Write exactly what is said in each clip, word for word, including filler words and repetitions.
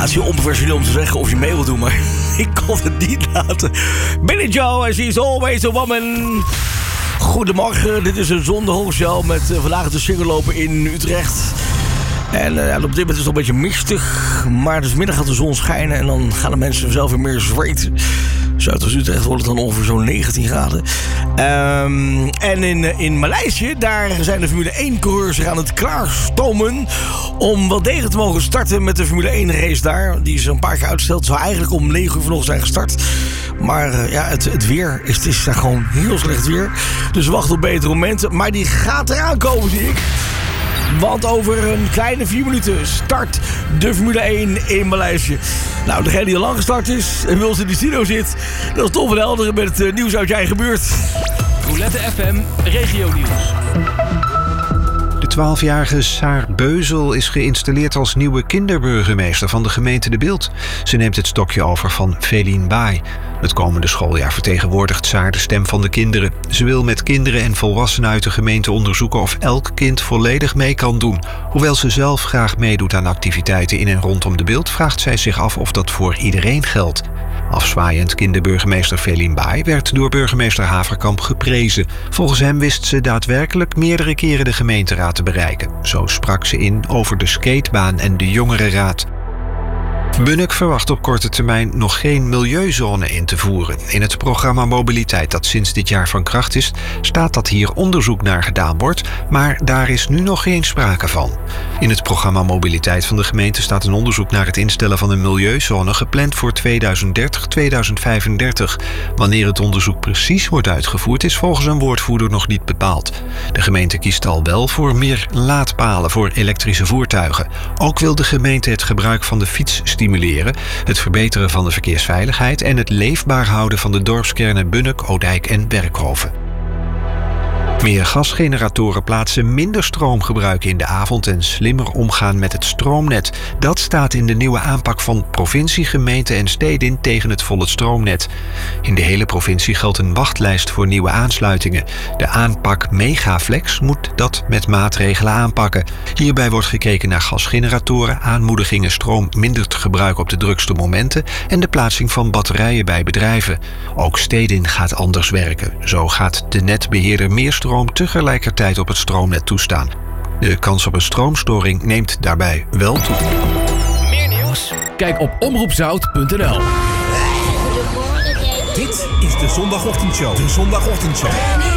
het is heel onprofessioneel om te zeggen of je mee wilt doen, maar ik kon het niet laten. Billy Joe, she's always a woman. Goedemorgen, dit is een zondagshow met uh, vandaag de singellopen in Utrecht. En uh, op dit moment is het nog een beetje mistig, maar dus middag gaat de zon schijnen en dan gaan de mensen zelf weer meer zweten. Zuidoost-Utrecht wordt het dan ongeveer zo'n negentien graden. Um, en in, in Maleisië, daar zijn de Formule één-coureurs zich aan het klaarstomen om wel degelijk te mogen starten met de Formule één-race daar. Die is een paar keer uitgesteld. Het zou eigenlijk om negen uur vanochtend zijn gestart. Maar uh, ja, het, het weer, is, het is daar gewoon heel slecht weer. Dus we wachten op betere momenten. Maar die gaat eraan komen, zie ik. Want over een kleine vier minuten start de Formule één in Maleisië. Nou, degene die al lang gestart is en wil ze in de studio zit, dat is Tom van Helderen met het uh, nieuws uit je eigen buurt. Roulette F M, regio nieuws. De twaalfjarige Saar Beuzel is geïnstalleerd als nieuwe kinderburgemeester van de gemeente De Bilt. Ze neemt het stokje over van Velien Baai. Het komende schooljaar vertegenwoordigt Saar de stem van de kinderen. Ze wil met kinderen en volwassenen uit de gemeente onderzoeken of elk kind volledig mee kan doen. Hoewel ze zelf graag meedoet aan activiteiten in en rondom De Bilt, vraagt zij zich af of dat voor iedereen geldt. Afzwaaiend kinderburgemeester Velien Baai werd door burgemeester Haverkamp geprezen. Volgens hem wist ze daadwerkelijk meerdere keren de gemeenteraad te bereiken. Zo sprak ze in over de skatebaan en de jongerenraad. Bunnik verwacht op korte termijn nog geen milieuzone in te voeren. In het programma Mobiliteit dat sinds dit jaar van kracht is, staat dat hier onderzoek naar gedaan wordt, maar daar is nu nog geen sprake van. In het programma Mobiliteit van de gemeente staat een onderzoek naar het instellen van een milieuzone gepland voor tweeduizend dertig tot tweeduizend vijfendertig. Wanneer het onderzoek precies wordt uitgevoerd is volgens een woordvoerder nog niet bepaald. De gemeente kiest al wel voor meer laadpalen voor elektrische voertuigen. Ook wil de gemeente het gebruik van de fiets stimuleren. Het verbeteren van de verkeersveiligheid en het leefbaar houden van de dorpskernen Bunnik, Odijk en Werkhoven. Meer gasgeneratoren plaatsen minder stroomgebruik in de avond en slimmer omgaan met het stroomnet. Dat staat in de nieuwe aanpak van provincie, gemeente en steden tegen het volle stroomnet. In de hele provincie geldt een wachtlijst voor nieuwe aansluitingen. De aanpak Megaflex moet dat met maatregelen aanpakken. Hierbij wordt gekeken naar gasgeneratoren, aanmoedigingen stroom minder te gebruiken op de drukste momenten en de plaatsing van batterijen bij bedrijven. Ook steden gaat anders werken. Zo gaat de netbeheerder meer stroom tegelijkertijd op het stroomnet toestaan. De kans op een stroomstoring neemt daarbij wel toe. Meer nieuws? Kijk op omroepzout punt n l. Dit is de zondagochtendshow. De zondagochtendshow.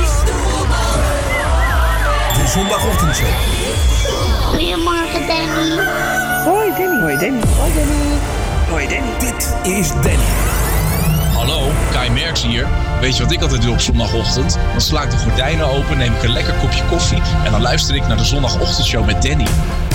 De zondagochtendshow. Goedemorgen, Danny. Hoi, Danny. Hoi, Danny. Hoi, Danny. Hoi, Danny. Dit is Danny. Hallo, Kai Merks hier. Weet je wat ik altijd doe op zondagochtend? Dan sla ik de gordijnen open, neem ik een lekker kopje koffie en dan luister ik naar de zondagochtendshow met Danny.